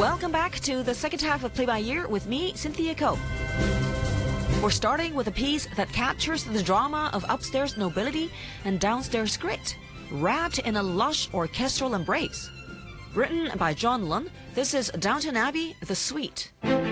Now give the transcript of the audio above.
Welcome back to the second half of Play by Ear with me, Cynthia Ko. We're starting with a piece that captures the drama of upstairs nobility and downstairs grit, wrapped in a lush orchestral embrace. Written by John Lunn, this is Downton Abbey, The Suite.